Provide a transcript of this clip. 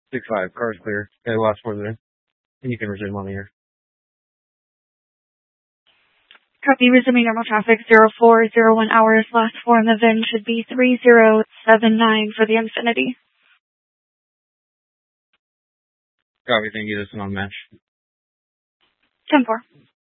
6-5. Car's clear. Okay, lost more than it. And you can resume on the air. Copy, resuming normal traffic, 0401 hours. Last four on the VIN should be 3079 for the Infinity. Copy, thank you. This is on match. 10-4.